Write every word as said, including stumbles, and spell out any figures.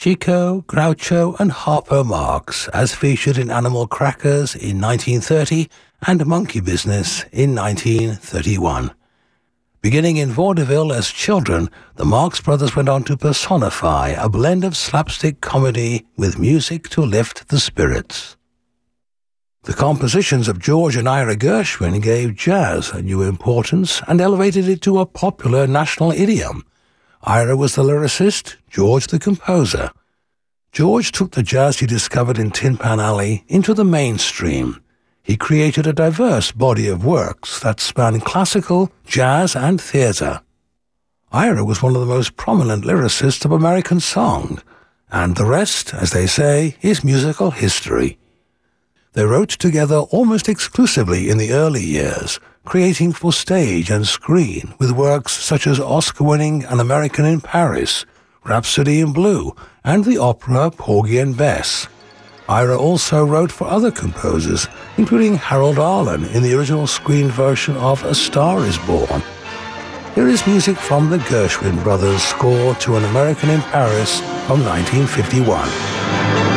Chico, Groucho, and Harpo Marx, as featured in Animal Crackers in nineteen thirty and Monkey Business in nineteen thirty-one. Beginning in vaudeville as children, the Marx Brothers went on to personify a blend of slapstick comedy with music to lift the spirits. The compositions of George and Ira Gershwin gave jazz a new importance and elevated it to a popular national idiom. Ira was the lyricist, George the composer. George took the jazz he discovered in Tin Pan Alley into the mainstream. He created a diverse body of works that spanned classical, jazz, and theatre. Ira was one of the most prominent lyricists of American song, and the rest, as they say, is musical history. They wrote together almost exclusively in the early years, creating for stage and screen with works such as Oscar-winning An American in Paris, Rhapsody in Blue, and the opera Porgy and Bess. Ira also wrote for other composers, including Harold Arlen in the original screen version of A Star is Born. Here is music from the Gershwin brothers' score to An American in Paris from nineteen fifty-one.